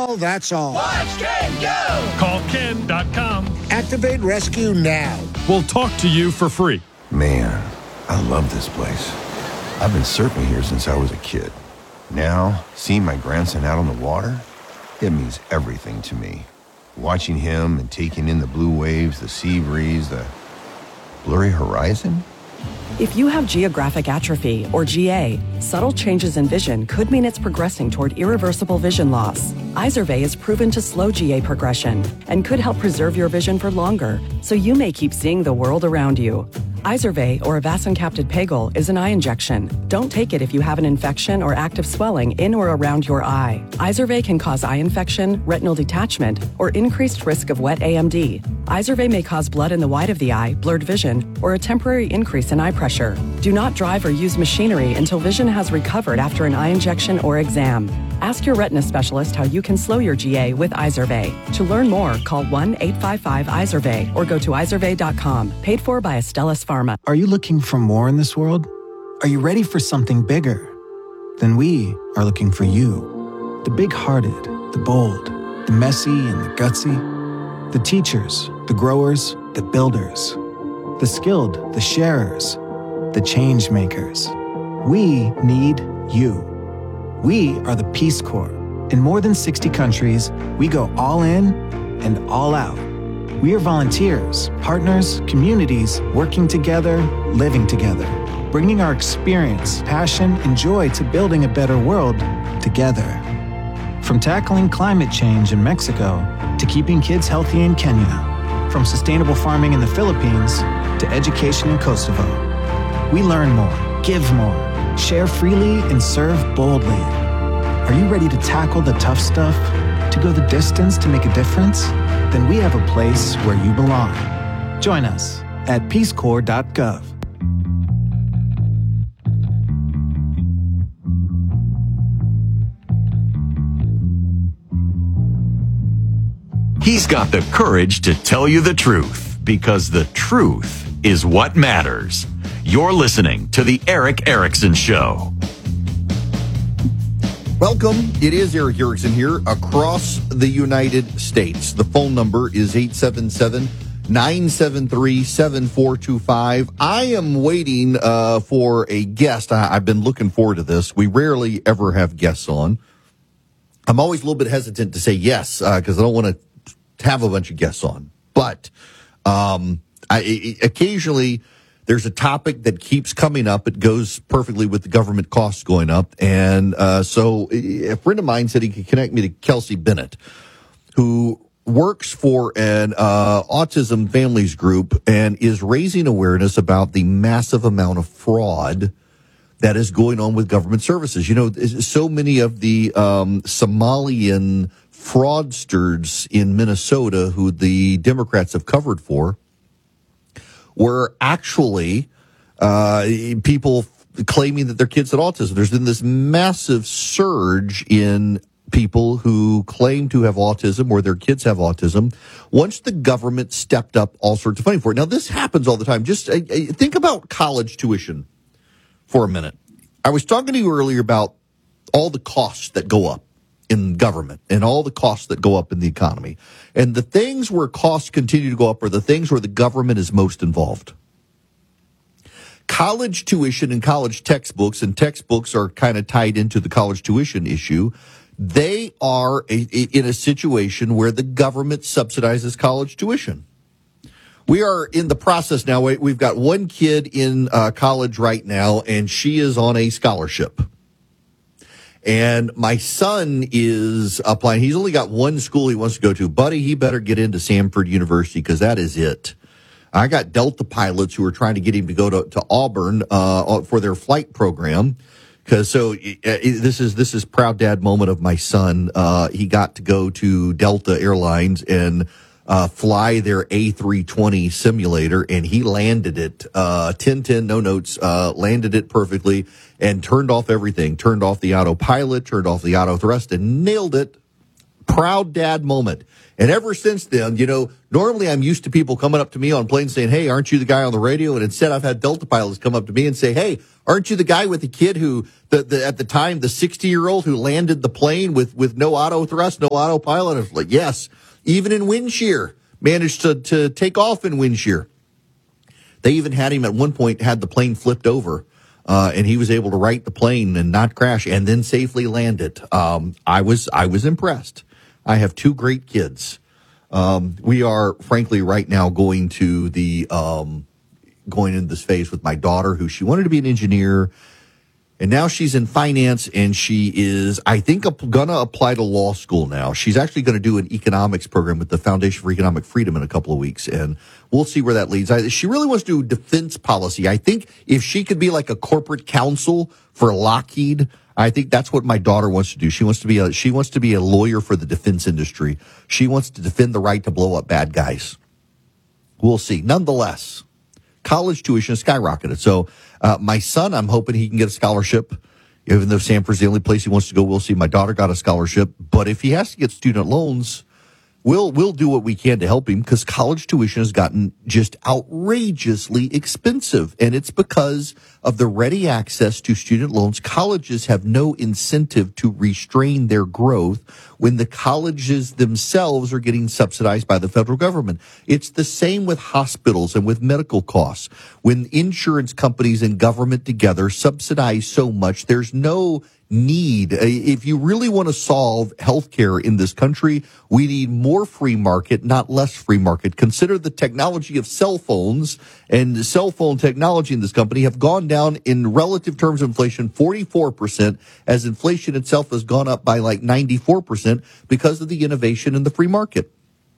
call, that's all. Watch Ken go! Call Ken.com. Activate Rescue now. We'll talk to you for free. Man, I love this place. I've been surfing here since I was a kid. Now, seeing my grandson out on the water, it means everything to me. Watching him and taking in the blue waves, the sea breeze, the blurry horizon. If you have geographic atrophy, or GA, subtle changes in vision could mean it's progressing toward irreversible vision loss. Izervay is proven to slow GA progression and could help preserve your vision for longer, so you may keep seeing the world around you. Izervay, or avacincaptad pegol, is an eye injection. Don't take it if you have an infection or active swelling in or around your eye. Izervay can cause eye infection, retinal detachment, or increased risk of wet AMD. Izervay may cause blood in the white of the eye, blurred vision, or a temporary increase in eye pressure. Do not drive or use machinery until vision has recovered after an eye injection or exam. Ask your retina specialist how you can slow your GA with Izervay. To learn more, call 1-855-IZERVAY or go to izervay.com. Paid for by Astellas Pharma. Are you looking for more in this world? Are you ready for something bigger? Then we are looking for you. The big-hearted, the bold, the messy and the gutsy. The teachers, the growers, the builders. The skilled, the sharers, the change makers. We need you. We are the Peace Corps. In more than 60 countries, we go all in and all out. We are volunteers, partners, communities, working together, living together, bringing our experience, passion, and joy to building a better world together. From tackling climate change in Mexico to keeping kids healthy in Kenya, from sustainable farming in the Philippines to education in Kosovo. We learn more, give more, share freely, and serve boldly. Are you ready to tackle the tough stuff? To go the distance to make a difference? Then we have a place where you belong. Join us at peacecorps.gov. He's got the courage to tell you the truth, because the truth is what matters. You're listening to The Erick Erickson Show. Welcome. It is Erick Erickson here across the United States. The phone number is 877-973-7425. I am waiting for a guest. I've been looking forward to this. We rarely ever have guests on. I'm always a little bit hesitant to say yes because I don't want to have a bunch of guests on. But occasionally there's a topic that keeps coming up. It goes perfectly with the government costs going up. And so a friend of mine said he could connect me to Kelsey Bennett, who works for an autism families group and is raising awareness about the massive amount of fraud that is going on with government services. You know, so many of the Somalian fraudsters in Minnesota who the Democrats have covered for were actually people claiming that their kids had autism. There's been this massive surge in people who claim to have autism or their kids have autism once the government stepped up all sorts of funding for it. Now, this happens all the time. Just think about college tuition for a minute. I was talking to you earlier about all the costs that go up in government and all the costs that go up in the economy. And the things where costs continue to go up are the things where the government is most involved. College tuition and college textbooks, and textbooks are kind of tied into the college tuition issue. They are in a situation where the government subsidizes college tuition. We are in the process now. We've got one kid in college right now, and she is on a scholarship. And my son is applying. He's only got one school he wants to go to. Buddy, he better get into Samford University because that is it. I got Delta pilots who are trying to get him to go to Auburn for their flight program. This is proud dad moment of my son. He got to go to Delta Airlines and fly their A320 simulator, and he landed it 10-10, no notes, landed it perfectly and turned off everything, turned off the autopilot, turned off the auto thrust, and nailed it proud dad moment. And ever since then, normally I'm used to people coming up to me on planes saying, hey, aren't you the guy on the radio? And instead I've had Delta pilots come up to me and say, hey, aren't you the guy with the kid who, at the time, the 60-year-old who landed the plane with no auto thrust, no autopilot? I was like, yes, even in wind shear, managed to take off in wind shear. They even had him at one point, had the plane flipped over, and he was able to right the plane and not crash and then safely land it. I was impressed. I have two great kids. We are, frankly, right now going into this phase with my daughter, who she wanted to be an engineer, and now she's in finance, and she is, I think, going to apply to law school now. She's actually going to do an economics program with the Foundation for Economic Freedom in a couple of weeks, and we'll see where that leads. She really wants to do defense policy. I think if she could be like a corporate counsel for Lockheed, I think that's what my daughter wants to do. She wants to be a lawyer for the defense industry. She wants to defend the right to blow up bad guys. We'll see. Nonetheless, college tuition has skyrocketed. So my son, I'm hoping he can get a scholarship, even though Sanford's the only place he wants to go. We'll see. My daughter got a scholarship. But if he has to get student loans, we'll do what we can to help him, because college tuition has gotten just outrageously expensive. And it's because of the ready access to student loans. Colleges have no incentive to restrain their growth when the colleges themselves are getting subsidized by the federal government. It's the same with hospitals and with medical costs. When insurance companies and government together subsidize so much, there's no need. If you really want to solve healthcare in this country, we need more free market, not less free market. Consider the technology of cell phones, and the cell phone technology in this company have gone down in relative terms of inflation 44%, as inflation itself has gone up by like 94% because of the innovation in the free market.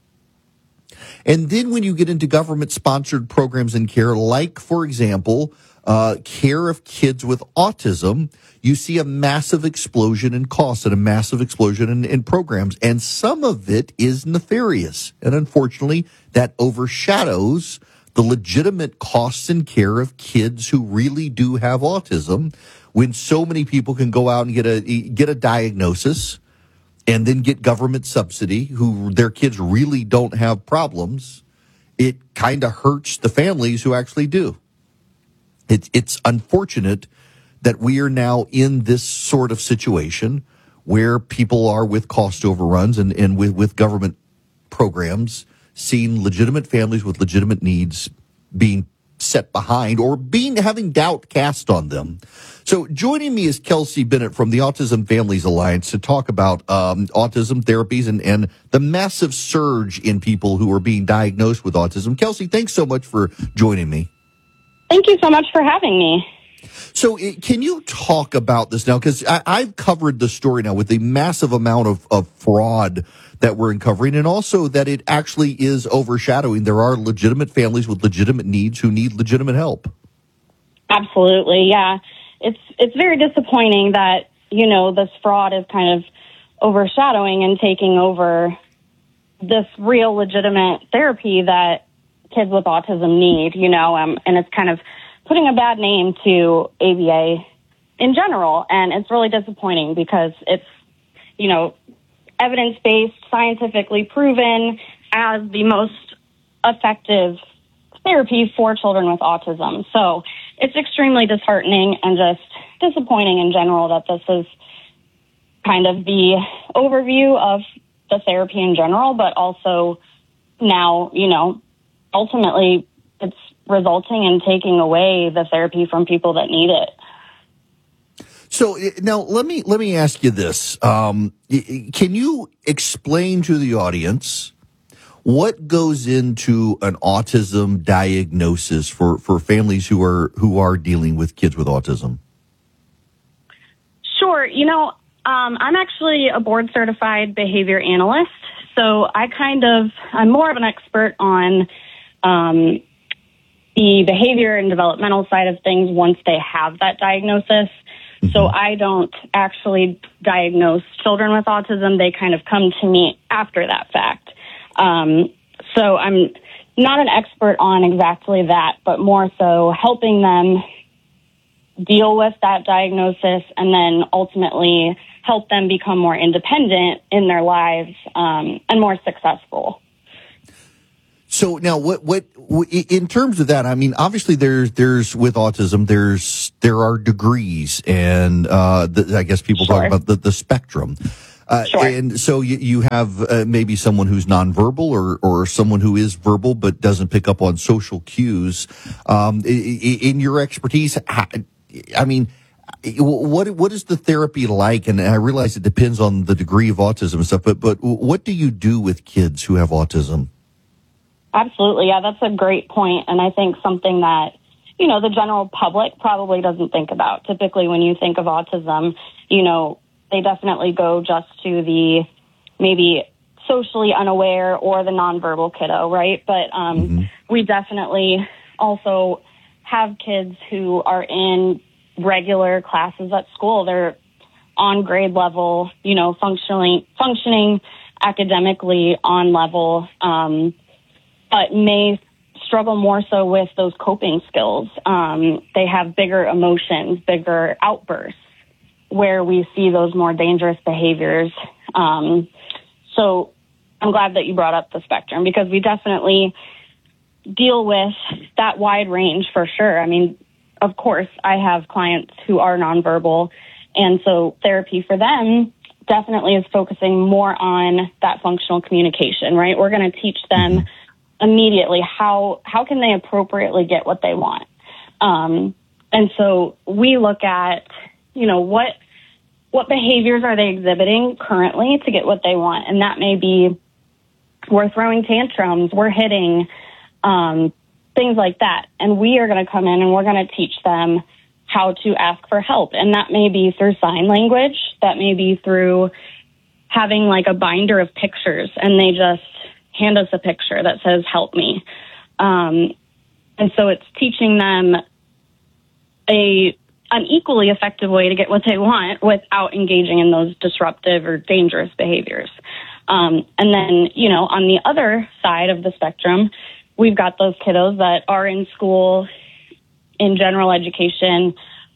And then when you get into government-sponsored programs in care, like, for example, care of kids with autism, you see a massive explosion in costs and a massive explosion in programs. And some of it is nefarious. And unfortunately, that overshadows the legitimate costs and care of kids who really do have autism, when so many people can go out and get a diagnosis and then get government subsidy, who their kids really don't have problems. It kind of hurts the families who actually do. It's unfortunate that we are now in this sort of situation where people are with cost overruns and with government programs, seeing legitimate families with legitimate needs being set behind or having doubt cast on them. So joining me is Kelsey Bennett from the Autism Families Alliance to talk about autism therapies and the massive surge in people who are being diagnosed with autism. Kelsey, thanks so much for joining me. Thank you so much for having me. So can you talk about this now? Because I've covered the story now with the massive amount of fraud that we're uncovering, and also that it actually is overshadowing. There are legitimate families with legitimate needs who need legitimate help. Absolutely, yeah. It's very disappointing that, this fraud is kind of overshadowing and taking over this real legitimate therapy that kids with autism need, and it's kind of putting a bad name to ABA in general. And it's really disappointing because it's, evidence-based, scientifically proven as the most effective therapy for children with autism. So it's extremely disheartening and just disappointing in general that this is kind of the overview of the therapy in general, but also now, ultimately it's resulting in taking away the therapy from people that need it. So now let me ask you this. Can you explain to the audience what goes into an autism diagnosis for families who are dealing with kids with autism? Sure. I'm actually a board certified behavior analyst. So I'm more of an expert on the behavior and developmental side of things once they have that diagnosis. Mm-hmm. So I don't actually diagnose children with autism. They kind of come to me after that fact. So I'm not an expert on exactly that, but more so helping them deal with that diagnosis and then ultimately help them become more independent in their lives and more successful. So now, what in terms of that? I mean, obviously, there's with autism, there are degrees, and I guess people talk about the spectrum. Sure. And so you have maybe someone who's nonverbal or someone who is verbal but doesn't pick up on social cues. In your expertise, I mean, what is the therapy like? And I realize it depends on the degree of autism and stuff, but what do you do with kids who have autism? Absolutely. Yeah, that's a great point. And I think something that, the general public probably doesn't think about. Typically, when you think of autism, they definitely go just to the maybe socially unaware or the nonverbal kiddo, right? But we definitely also have kids who are in regular classes at school. They're on grade level, functioning academically on level, but may struggle more so with those coping skills. They have bigger emotions, bigger outbursts, where we see those more dangerous behaviors. So I'm glad that you brought up the spectrum, because we definitely deal with that wide range for sure. I mean, of course, I have clients who are nonverbal, and so therapy for them definitely is focusing more on that functional communication, right? We're going to teach them immediately how can they appropriately get what they want. And so we look at, what behaviors are they exhibiting currently to get what they want? And that may be we're throwing tantrums, we're hitting, things like that. And we are going to come in and we're going to teach them how to ask for help. And that may be through sign language. That may be through having like a binder of pictures, and they just hand us a picture that says, help me. And so it's teaching them an equally effective way to get what they want without engaging in those disruptive or dangerous behaviors. And then, on the other side of the spectrum, we've got those kiddos that are in school in general education,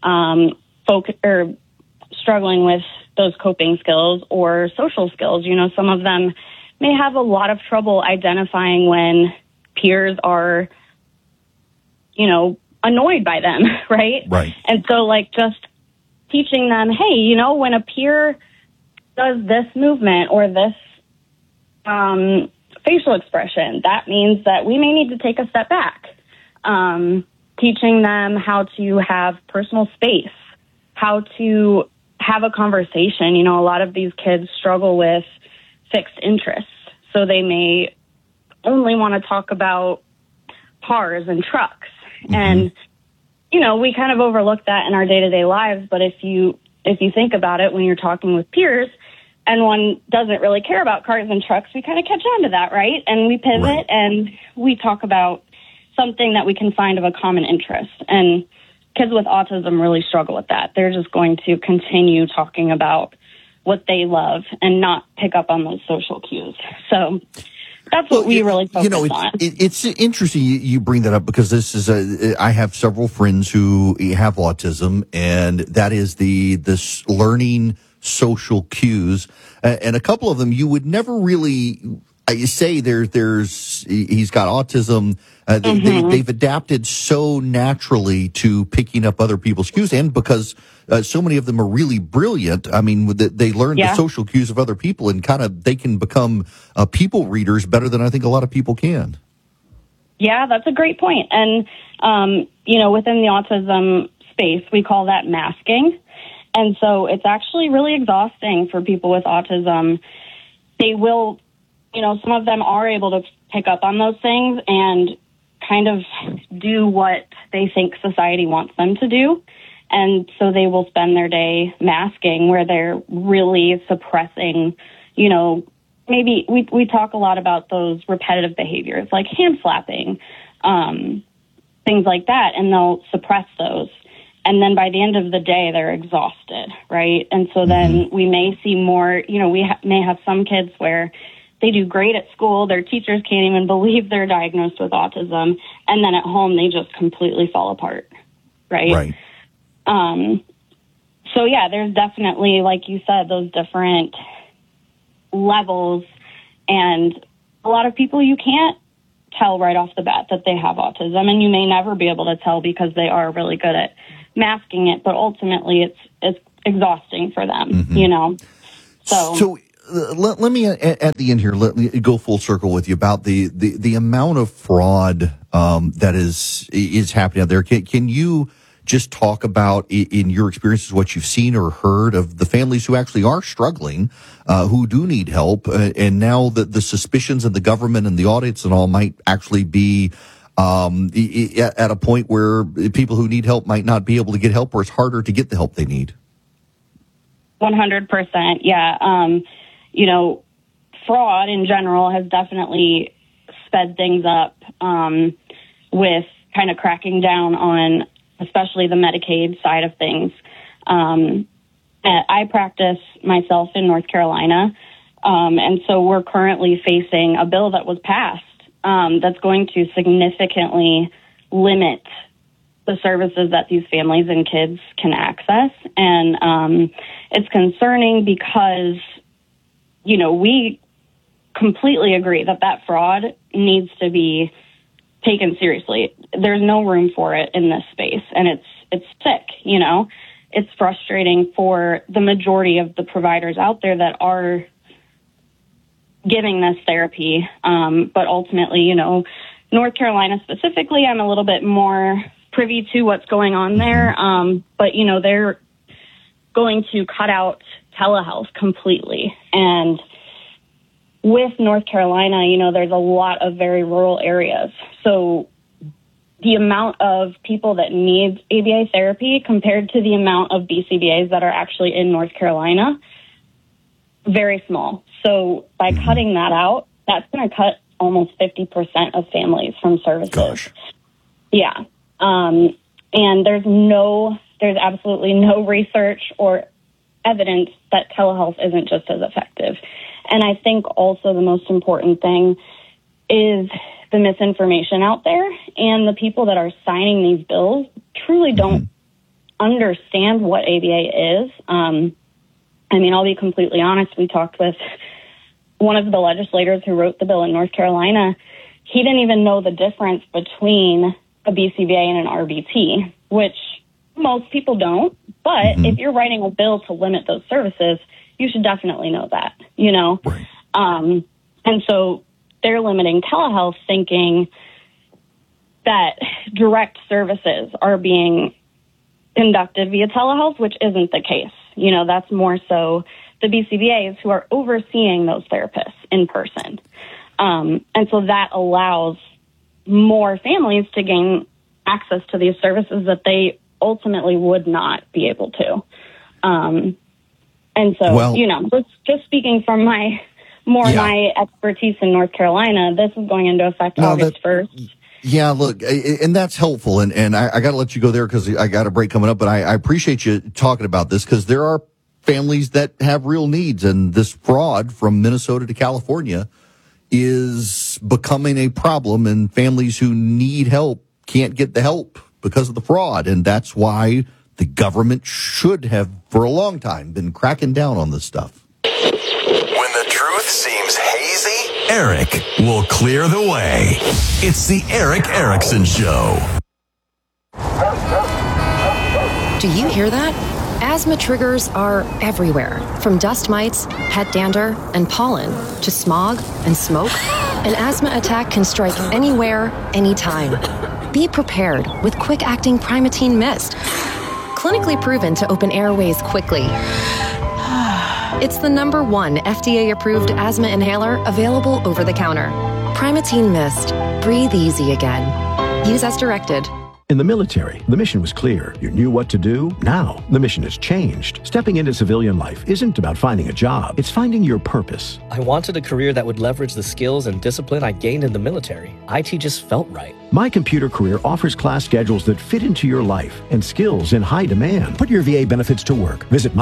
or struggling with those coping skills or social skills. Some of them may have a lot of trouble identifying when peers are, annoyed by them, right? Right. And so, just teaching them, hey, when a peer does this movement or this facial expression, that means that we may need to take a step back. Teaching them how to have personal space, how to have a conversation. A lot of these kids struggle with fixed interests, so they may only want to talk about cars and trucks. And, we kind of overlook that in our day-to-day lives. But if you think about it, when you're talking with peers and one doesn't really care about cars and trucks, we kind of catch on to that, right? And we pivot and we talk about something that we can find of a common interest. And kids with autism really struggle with that. They're just going to continue talking about what they love and not pick up on those social cues. So that's what we really focus on. It's interesting you bring that up, because this is I have several friends who have autism, and that is this learning social cues, and a couple of them you would never really say he's got autism. They've adapted so naturally to picking up other people's cues, and because so many of them are really brilliant. I mean, they learn the social cues of other people, and they can become people readers better than I think a lot of people can. Yeah, that's a great point. And, within the autism space, we call that masking. And so it's actually really exhausting for people with autism. They will, some of them are able to pick up on those things and kind of do what they think society wants them to do. And so they will spend their day masking, where they're really suppressing, maybe we talk a lot about those repetitive behaviors like hand slapping, things like that, and they'll suppress those. And then by the end of the day, they're exhausted, right? And so then we may see more, we may have some kids where they do great at school. Their teachers can't even believe they're diagnosed with autism. And then at home, they just completely fall apart, right? Right. So, yeah, there's definitely, like you said, those different levels. And a lot of people, you can't tell right off the bat that they have autism, and you may never be able to tell because they are really good at masking it, but ultimately it's exhausting for them, you know? So let me, at the end here, let me go full circle with you about the amount of fraud that is happening out there. Can you just talk about, in your experiences, what you've seen or heard of the families who actually are struggling, who do need help, and now the suspicions of the government and the audits and all might actually be at a point where people who need help might not be able to get help, or it's harder to get the help they need? 100%, yeah. You know, fraud in general has definitely sped things up with kind of cracking down on especially the Medicaid side of things. I practice myself in North Carolina, and so we're currently facing a bill that was passed that's going to significantly limit the services that these families and kids can access. And it's concerning because, you know, we completely agree that fraud needs to be taken seriously. There's no room for it in this space, and it's sick, you know. It's frustrating for the majority of the providers out there that are giving this therapy. But ultimately, you know, North Carolina specifically, I'm a little bit more privy to what's going on there. But, you know, they're going to cut out telehealth completely. And with North Carolina, you know, there's a lot of very rural areas. So the amount of people that need ABA therapy compared to the amount of BCBAs that are actually in North Carolina, very small. So by cutting that out, that's going to cut almost 50% of families from services. Gosh. Yeah. And there's absolutely no research or evidence that telehealth isn't just as effective. And I think also the most important thing is the misinformation out there, and the people that are signing these bills truly don't understand what ABA is. I mean, I'll be completely honest. We talked with one of the legislators who wrote the bill in North Carolina. He didn't even know the difference between a BCBA and an RBT, which most people don't. But if you're writing a bill to limit those services, you should definitely know that, you know. Right. And so they're limiting telehealth, thinking that direct services are being conducted via telehealth, which isn't the case. You know, that's more so the BCBAs who are overseeing those therapists in person. And so that allows more families to gain access to these services that they ultimately would not be able to. And so, you know, just speaking from my expertise in North Carolina, this is going into effect August 1st. Yeah, look, and that's helpful. And I got to let you go there because I got a break coming up. But I appreciate you talking about this because there are families that have real needs. And this fraud from Minnesota to California is becoming a problem. And families who need help can't get the help because of the fraud. And that's why the government should have, for a long time, been cracking down on this stuff. When the truth seems hazy, Eric will clear the way. It's the Eric Erickson Show. Do you hear that? Asthma triggers are everywhere, from dust mites, pet dander, and pollen, to smog and smoke. An asthma attack can strike anywhere, anytime. Be prepared with quick-acting Primatene Mist. Clinically proven to open airways quickly. It's the #1 FDA-approved asthma inhaler available over the counter. Primatene Mist. Breathe easy again. Use as directed. In the military, the mission was clear. You knew what to do. Now, the mission has changed. Stepping into civilian life isn't about finding a job. It's finding your purpose. I wanted a career that would leverage the skills and discipline I gained in the military. IT just felt right. My Computer Career offers class schedules that fit into your life and skills in high demand. Put your VA benefits to work. Visit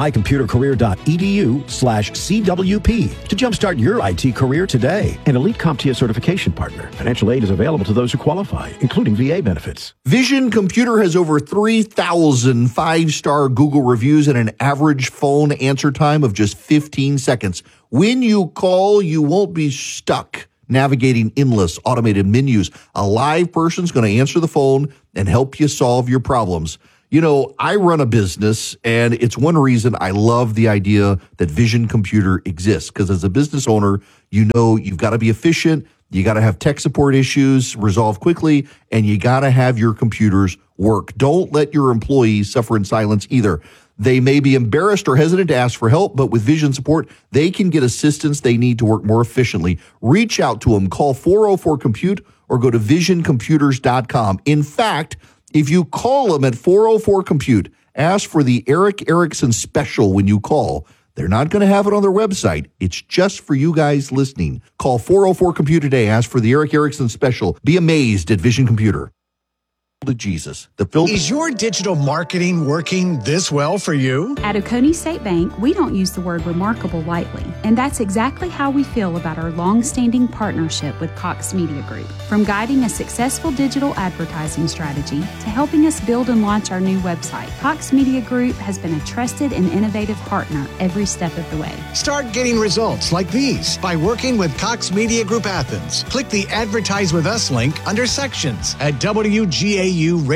mycomputercareer.edu/CWP to jumpstart your IT career today. An elite CompTIA certification partner. Financial aid is available to those who qualify, including VA benefits. Vision Vision Computer has over 3,000 5-star Google reviews and an average phone answer time of just 15 seconds. When you call, you won't be stuck navigating endless automated menus. A live person's going to answer the phone and help you solve your problems. You know, I run a business, and it's one reason I love the idea that Vision Computer exists, because as a business owner, you know you've got to be efficient, you got to have tech support issues resolved quickly, and you got to have your computers work. Don't let your employees suffer in silence either. They may be embarrassed or hesitant to ask for help, but with Vision support, they can get assistance they need to work more efficiently. Reach out to them. Call 404-COMPUTE or go to visioncomputers.com. In fact, if you call them at 404-COMPUTE, ask for the Eric Erickson special when you call. They're not going to have it on their website. It's just for you guys listening. Call 404-COMPUTE today. Ask for the Eric Erickson special. Be amazed at Vision Computer. To Jesus. Is your digital marketing working this well for you? At Oconee State Bank, we don't use the word remarkable lightly, and that's exactly how we feel about our long-standing partnership with Cox Media Group. From guiding a successful digital advertising strategy to helping us build and launch our new website, Cox Media Group has been a trusted and innovative partner every step of the way. Start getting results like these by working with Cox Media Group Athens. Click the Advertise with Us link under Sections at WGAUradio.com.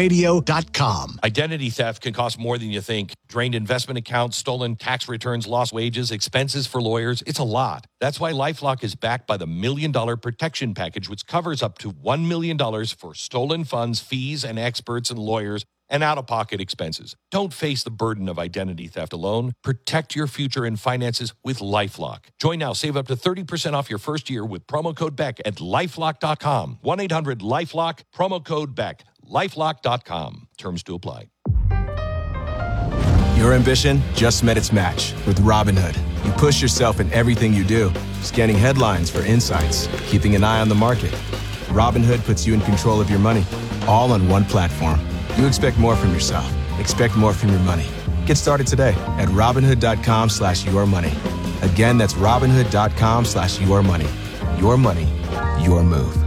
Identity theft can cost more than you think. Drained investment accounts, stolen tax returns, lost wages, expenses for lawyers. It's a lot. That's why LifeLock is backed by the $1 Million Protection Package, which covers up to $1 million for stolen funds, fees, and experts and lawyers, and out-of-pocket expenses. Don't face the burden of identity theft alone. Protect your future and finances with LifeLock. Join now. Save up to 30% off your first year with promo code BECK at LifeLock.com. 1-800-LifeLock, promo code BECK. LifeLock.com. Terms to apply. Your ambition just met its match with Robinhood. You push yourself in everything you do, scanning headlines for insights, keeping an eye on the market. Robinhood puts you in control of your money, all on one platform. You expect more from yourself. Expect more from your money. Get started today at Robinhood.com/yourmoney. Again, that's Robinhood.com/yourmoney. Your money, your move.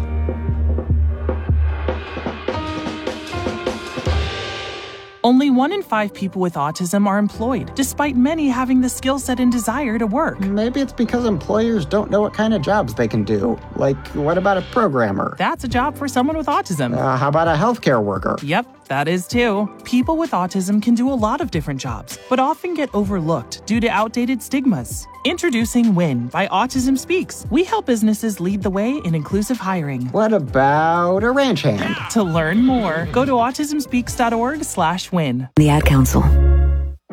Only 1 in 5 people with autism are employed, despite many having the skill set and desire to work. Maybe it's because employers don't know what kind of jobs they can do. Like, what about a programmer? That's a job for someone with autism. How about a healthcare worker? Yep, that is too. People with autism can do a lot of different jobs, but often get overlooked due to outdated stigmas. Introducing WIN by Autism Speaks. We help businesses lead the way in inclusive hiring. What about a ranch hand? To learn more, go to autismspeaks.org/win. The Ad Council.